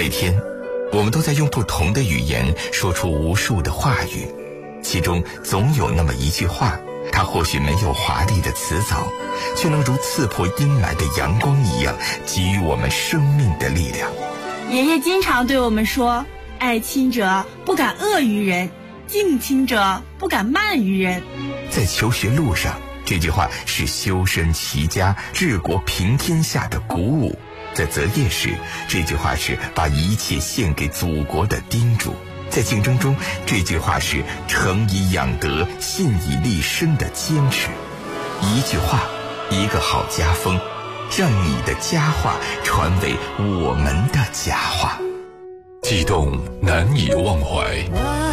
每天我们都在用不同的语言说出无数的话语，其中总有那么一句话，它或许没有华丽的辞藻，却能如刺破阴霾的阳光一样，给予我们生命的力量。 爷爷经常对我们说，爱亲者不敢恶于人，敬亲者不敢慢于人。 在求学路上，这句话是修身齐家治国平天下的鼓舞；在择业时，这句话是把一切献给祖国的叮嘱；在竞争中，这句话是诚以养德信以立身的坚持。一句话，一个好家风，让你的佳话传为我们的佳话。 悸动难以忘怀，